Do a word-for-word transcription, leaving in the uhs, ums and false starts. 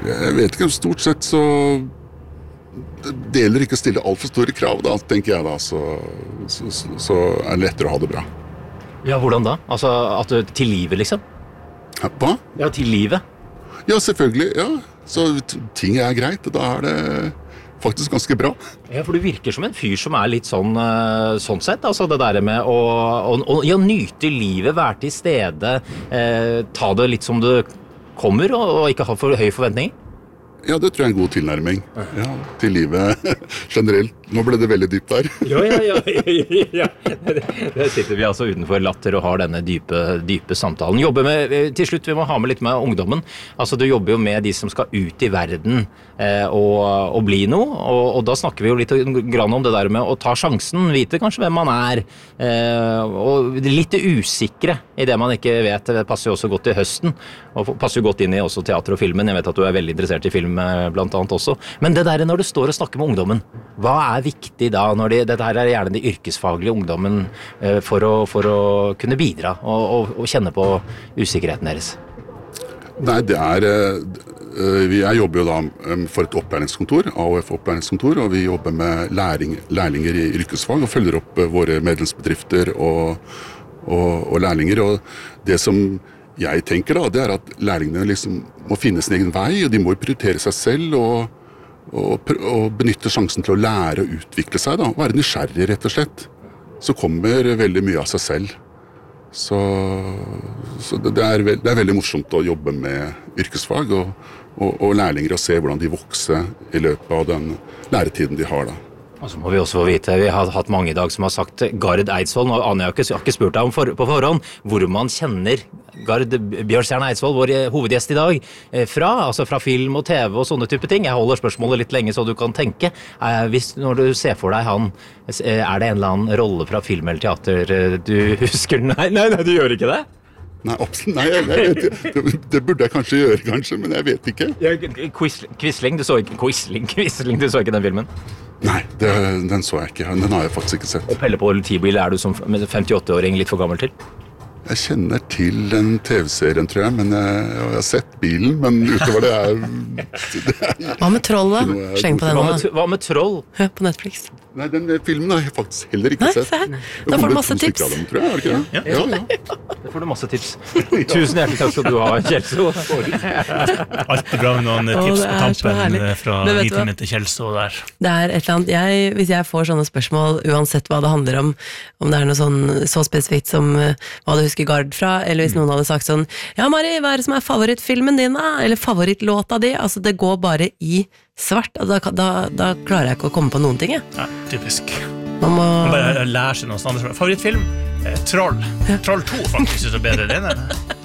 Jeg vet ikke, stort sett så det gjelder ikke å stille alt for store krav, da, tenker jeg da, så, så, så, så er det lettere å ha det bra. Ja, hvordan da? Altså, at du, til livet liksom? Hva? Ja, til livet. Ja, selvfølgelig, ja. Så ting er greit, og da er det faktisk ganske bra. Ja, for du virker som en fyr som er litt sånn, sånn sett, altså det der med å, å, å ja, nyte livet, være til stede, eh, ta det litt som det kommer, og, og ikke ha for høy forventning. Ja, det tror jeg er en god tilnærming ja, til livet generelt. Nå ble det veldig dypt der. Ja, ja, ja. ja. Der sitter vi altså utenfor Latter og har denne dype, dype samtalen. Jobber med, til slutt, vi må ha med litt med ungdommen. Altså, du jobber jo med de som skal ut i verden eh, og, og bli noe, og, og da snakker vi jo litt grann om det der med å ta sjansen, vite kanskje hvem man er, eh, og litt usikre i det man ikke vet. Det passer jo også godt til høsten, og passer jo godt inn i også teater og filmen. Jeg vet at du er veldig interessert i film blant annet også. Men det der når du står og snakker med ungdommen, hva er viktig da, når de, dette her er gjerne de yrkesfaglige ungdommen, for å, for å kunne bidra og, og, og kjenne på usikkerheten deres? Nei, det er, jeg jobber jo da for et opplæringskontor, A O F opplæringskontor, og vi jobber med læring, lærlinger i yrkesfag og følger opp våre medlemsbedrifter og, og, og lærlinger, og det som jeg tenker da, det er at lærlingene liksom må finne sin egen vei, og de må prioritere seg selv og, og, og benytte sjansen til å lære og utvikle seg, da. Være nysgjerrig, rett og slett. Så kommer veldig mye av seg selv. Så, så det, er veld, det er veldig morsomt å jobbe med yrkesfag og, og, og lærlinger og se hvordan de vokser i løpet av den læretiden de har da. Og så må vi også få vite, vi har hatt mange i dag som har sagt Gard Eidsvoll, nå aner jeg ikke, jeg har ikke spurt deg om for, på forhånd, hvor man kjenner Gard Bjørnstjerne Eidsvoll, vår hovedgjest i dag, fra, altså fra film og T V og sånne type ting. Jeg holder spørsmålet litt lenge så du kan tenke. Hvis, når du ser for deg han, er det en eller annen rolle fra film eller teater du husker? Nei, nei, nei, du gjør ikke det? Nei, absolutt, nei, jeg, jeg vet, det, det burde jeg kanskje gjøre, kanskje, men jeg vet ikke. Ja, Quisling, du så ikke, Quisling, Quisling, du så ikke den filmen? Nei, det, den så jeg ikke, den har jeg faktisk ikke sett. Og Pelle på Tibil er du som femtiåtte-åring litt for gammel til? Jeg kjenner til den T V-serien, tror jeg, men jeg, jeg har sett bilen, men utover det er... Det er hva med Troll da? Sleng på den hva med, hva med Troll? Ja, på Netflix. Nei, den filmen har jeg faktisk heller ikke Nei, sett. Nei, da får du masse tips. Dem, tror jeg, er det ikke det? Ja, ja, ja. Det får du masse tips. Tusen hjertelig takk skal du ha, Kjelså. Alltid bra med noen Åh, tips det på er så tampen herlig. fra Det vet du hva? meetingen til Kjelså der. Det er et eller annet, jeg, hvis jeg får sånne spørsmål, uansett hva det handler om, om det er noe sånn, så spesifikt som uh, hva du husker Gard fra, eller hvis noen hadde sagt sånn, ja Mari, hva er det som er favorittfilmen din da? Eller favorittlåta di? Altså det går bare i svart, og da, da, da klarer jeg ikke å komme på noen ting, jeg. Ja, typisk. Man må... Man bare lærer seg noe sånt. Favorittfilm? Eh, Troll. Ja. Troll to faktisk, synes jeg er bedre. Det er